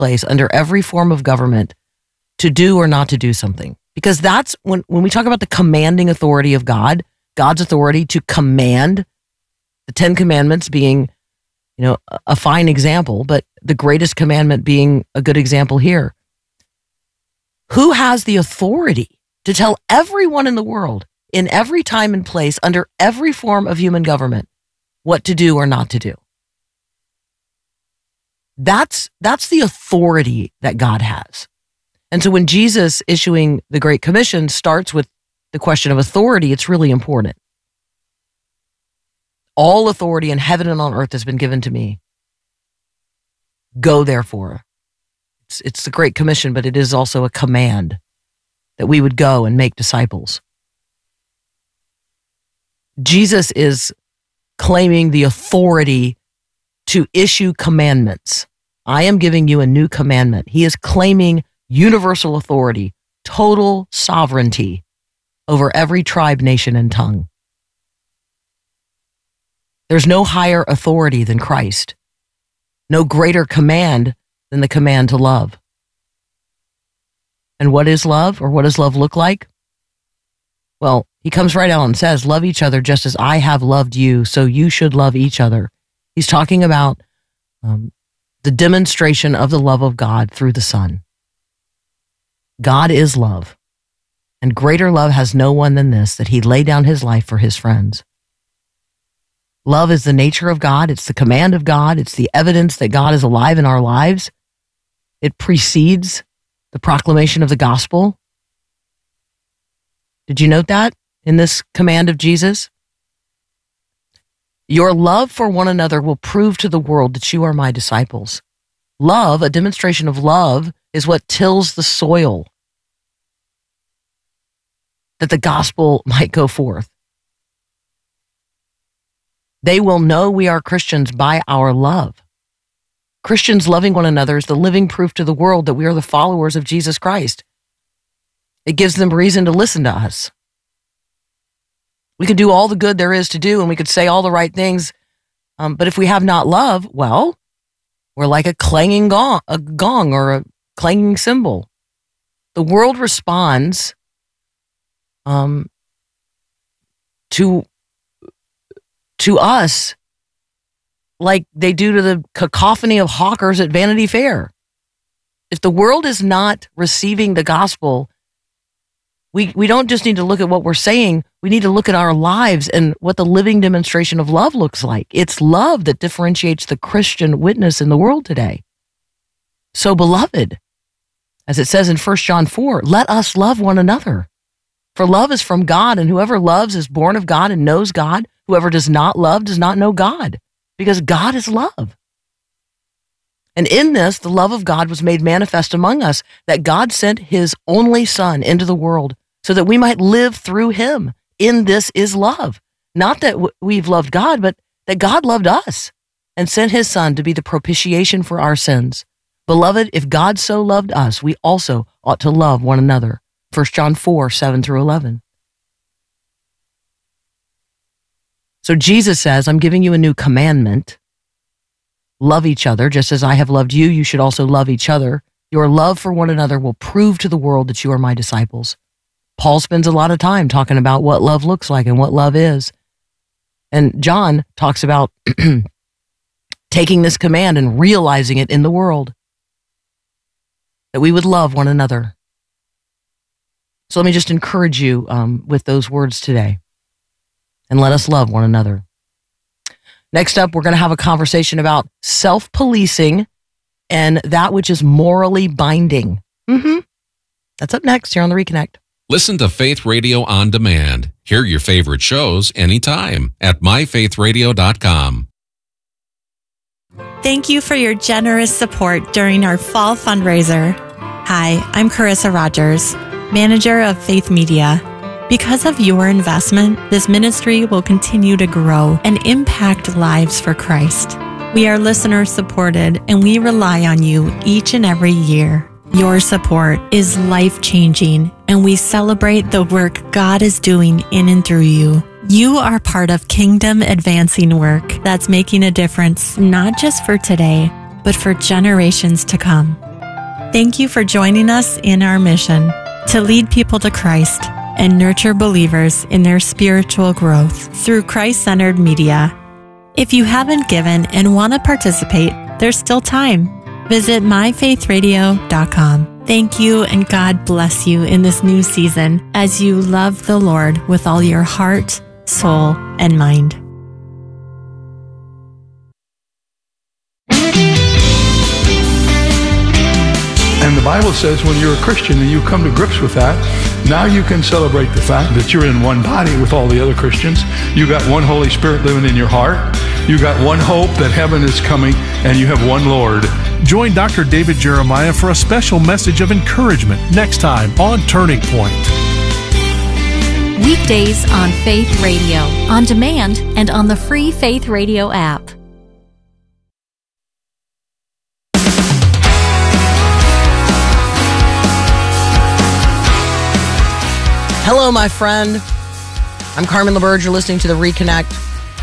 place under every form of government to do or not to do something. Because that's when we talk about the commanding authority of God, God's authority to command, the 10 commandments being, a fine example, but the greatest commandment being a good example here. Who has the authority to tell everyone in the world, in every time and place, under every form of human government, what to do or not to do? That's the authority that God has. And so when Jesus issuing the Great Commission starts with the question of authority, it's really important. All authority in heaven and on earth has been given to me. Go therefore. It's the Great Commission, but it is also a command that we would go and make disciples. Jesus is claiming the authority to issue commandments. I am giving you a new commandment. He is claiming universal authority, total sovereignty over every tribe, nation, and tongue. There's no higher authority than Christ, no greater command than the command to love. And what is love, or what does love look like? Well, he comes right out and says, love each other just as I have loved you, so you should love each other. He's talking about the demonstration of the love of God through the Son. God is love, and greater love has no one than this, that he laid down his life for his friends. Love is the nature of God. It's the command of God. It's the evidence that God is alive in our lives. It precedes the proclamation of the gospel. Did you note that in this command of Jesus? Your love for one another will prove to the world that you are my disciples. Love, a demonstration of love, is what tills the soil that the gospel might go forth. They will know we are Christians by our love. Christians loving one another is the living proof to the world that we are the followers of Jesus Christ. It gives them reason to listen to us. We can do all the good there is to do, and we could say all the right things, but if we have not love, well, we're like a clanging gong or a clanging cymbal. The world responds to us like they do to the cacophony of hawkers at Vanity Fair. If the world is not receiving the gospel, we don't just need to look at what we're saying, we need to look at our lives and what the living demonstration of love looks like. It's love that differentiates the Christian witness in the world today. So, beloved, as it says in 1 John 4, let us love one another. For love is from God, and whoever loves is born of God and knows God. Whoever does not love does not know God, because God is love. And in this, the love of God was made manifest among us, that God sent his only Son into the world so that we might live through him. In this is love. Not that we've loved God, but that God loved us and sent his Son to be the propitiation for our sins. Beloved, if God so loved us, we also ought to love one another. 1 John 4, 7 through 11. So Jesus says, I'm giving you a new commandment. Love each other, just as I have loved you, you should also love each other. Your love for one another will prove to the world that you are my disciples. Paul spends a lot of time talking about what love looks like and what love is. And John talks about taking this command and realizing it in the world, that we would love one another. So let me just encourage you with those words today, and let us love one another. Next up, we're going to have a conversation about self-policing and that which is morally binding. That's up next here on The Reconnect. Listen to Faith Radio on demand. Hear your favorite shows anytime at myfaithradio.com. Thank you for your generous support during our fall fundraiser. Hi, I'm Carissa Rogers, manager of Faith Media. Because of your investment, this ministry will continue to grow and impact lives for Christ. We are listener supported, and we rely on you each and every year. Your support is life-changing, and we celebrate the work God is doing in and through you. You are part of kingdom advancing work that's making a difference, not just for today, but for generations to come. Thank you for joining us in our mission to lead people to Christ and nurture believers in their spiritual growth through Christ-centered media. If you haven't given and want to participate, there's still time. Visit myfaithradio.com. Thank you, and God bless you in this new season as you love the Lord with all your heart, soul, and mind. And the Bible says when you're a Christian and you come to grips with that, now you can celebrate the fact that you're in one body with all the other Christians. You got one Holy Spirit living in your heart. You got one hope that heaven is coming, and you have one Lord. Join Dr. David Jeremiah for a special message of encouragement next time on Turning Point. Weekdays on Faith Radio, on demand, and on the free Faith Radio app. Hello, my friend. I'm Carmen LaBerge. You're listening to The Reconnect.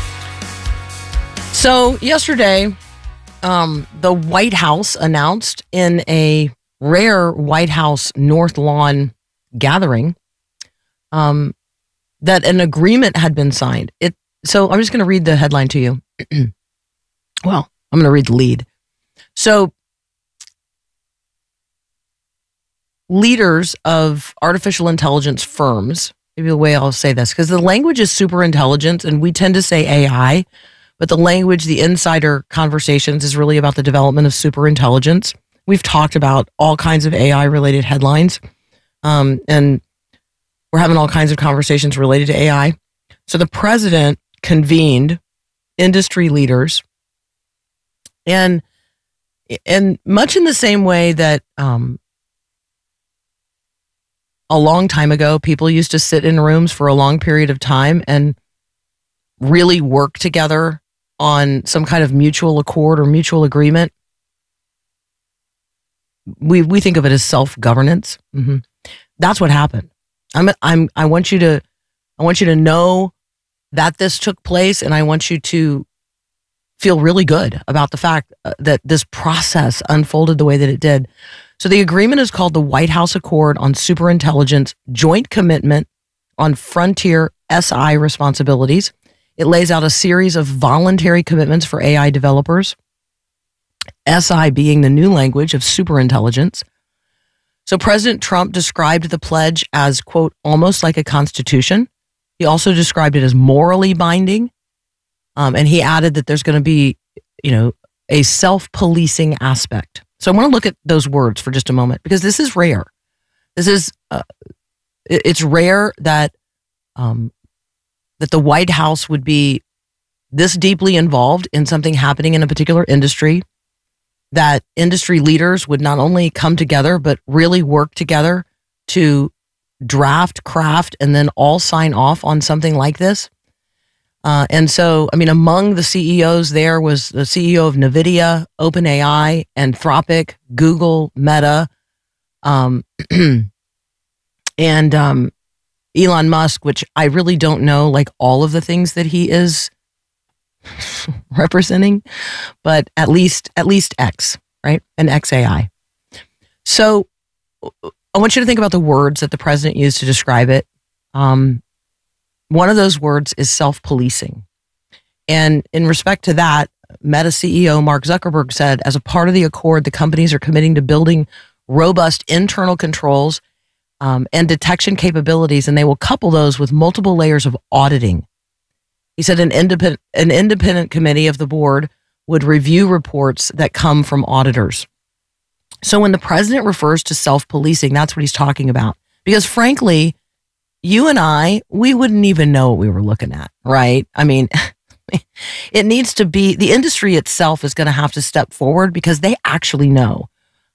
So yesterday, the White House announced in a rare White House North Lawn gathering that an agreement had been signed. So I'm just going to read the headline to you. Well, I'm going to read the lead. So leaders of artificial intelligence firms, maybe the way I'll say this, because the language is super intelligence and we tend to say AI, but the language, the insider conversations is really about the development of super intelligence. We've talked about all kinds of AI related headlines, and we're having all kinds of conversations related to AI. So the president convened industry leaders, and much in the same way that a long time ago, people used to sit in rooms for a long period of time and really work together on some kind of mutual accord or mutual agreement. We think of it as self-governance. Mm-hmm. That's what happened. I want you to know that this took place, and I want you to feel really good about the fact that this process unfolded the way that it did. So the agreement is called the White House Accord on Superintelligence Joint Commitment on Frontier SI Responsibilities. It lays out a series of voluntary commitments for AI developers, SI being the new language of superintelligence. So President Trump described the pledge as, quote, almost like a constitution. He also described it as morally binding. And he added that there's going to be, a self-policing aspect. So I want to look at those words for just a moment, because this is rare. It's rare that the White House would be this deeply involved in something happening in a particular industry, that industry leaders would not only come together, but really work together to draft, craft, and then all sign off on something like this. And so, among the CEOs there was the CEO of NVIDIA, OpenAI, Anthropic, Google, Meta, and Elon Musk, which I really don't know, like all of the things that he is representing, but at least X, right? And XAI. So I want you to think about the words that the president used to describe it. One of those words is self-policing. And in respect to that, Meta CEO Mark Zuckerberg said, as a part of the accord, the companies are committing to building robust internal controls and detection capabilities, and they will couple those with multiple layers of auditing. He said an independent committee of the board would review reports that come from auditors. So when the president refers to self-policing, that's what he's talking about. Because frankly, you and I, we wouldn't even know what we were looking at, right? It needs to be, the industry itself is going to have to step forward because they actually know.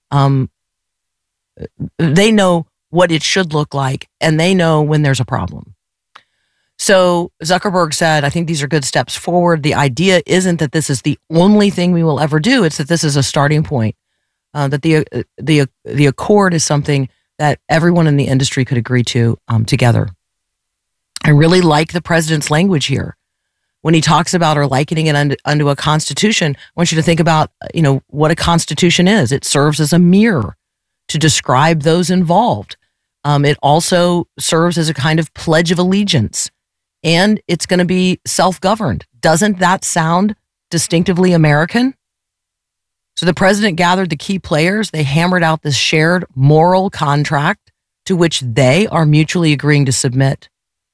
They know what it should look like, and they know when there's a problem. So Zuckerberg said, I think these are good steps forward. The idea isn't that this is the only thing we will ever do. It's that this is a starting point, that the accord is something that everyone in the industry could agree to together. I really like the president's language here. When he talks about or likening it unto a constitution, I want you to think about, what a constitution is. It serves as a mirror. to describe those involved. It also serves as a kind of pledge of allegiance, and it's going to be self-governed. Doesn't that sound distinctively American? So the president gathered the key players. They hammered out this shared moral contract to which they are mutually agreeing to submit.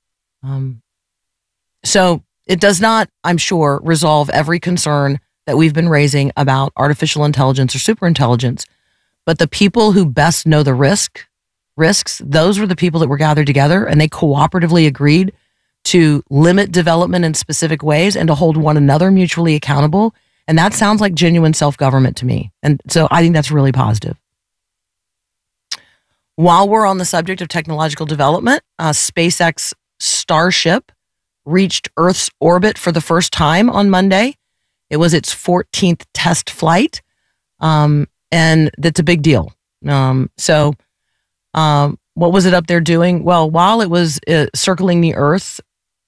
So it does not, I'm sure, resolve every concern that we've been raising about artificial intelligence or superintelligence. But the people who best know the risks, those were the people that were gathered together, and they cooperatively agreed to limit development in specific ways and to hold one another mutually accountable. And that sounds like genuine self-government to me. And so I think that's really positive. While we're on the subject of technological development, SpaceX Starship reached Earth's orbit for the first time on Monday. It was its 14th test flight, and that's a big deal. What was it up there doing? Well, while it was circling the Earth,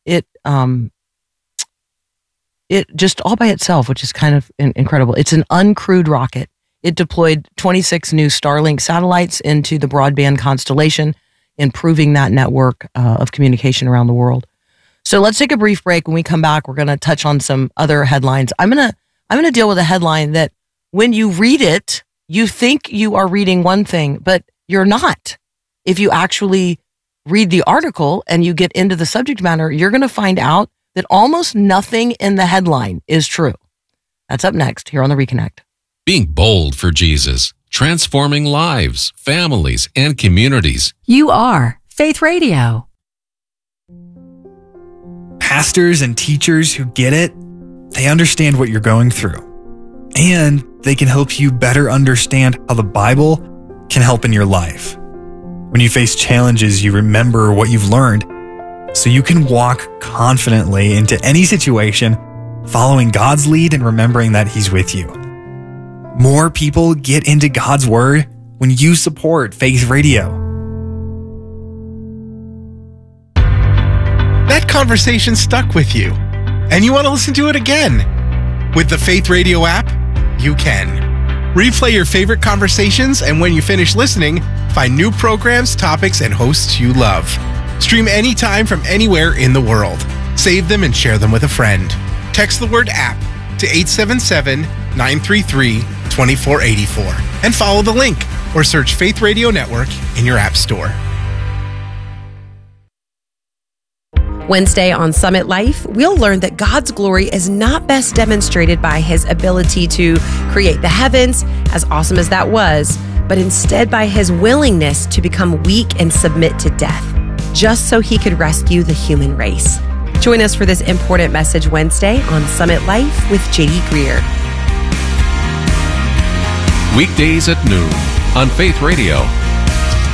it just all by itself, which is kind of incredible. It's an uncrewed rocket. It deployed 26 new Starlink satellites into the broadband constellation, improving that network of communication around the world. So let's take a brief break. When we come back, we're going to touch on some other headlines. I'm going to deal with a headline that when you read it, you think you are reading one thing, but you're not. If you actually read the article and you get into the subject matter, you're going to find out that almost nothing in the headline is true. That's up next here on The Reconnect. Being bold for Jesus, transforming lives, families, and communities. You are Faith Radio. Pastors and teachers who get it, they understand what you're going through. And they can help you better understand how the Bible can help in your life. When you face challenges, you remember what you've learned, so you can walk confidently into any situation, following God's lead and remembering that He's with you. More people get into God's Word when you support Faith Radio. That conversation stuck with you, and you want to listen to it again. With the Faith Radio app, you can. Replay your favorite conversations, and when you finish listening, find new programs, topics, and hosts you love. Stream anytime from anywhere in the world. Save them and share them with a friend. Text the word app to 877-933-2484 and follow the link or search Faith Radio Network in your app store. Wednesday on Summit Life, we'll learn that God's glory is not best demonstrated by His ability to create the heavens, as awesome as that was, but instead by His willingness to become weak and submit to death, just so He could rescue the human race. Join us for this important message Wednesday on Summit Life with J.D. Greer. Weekdays at noon on Faith Radio.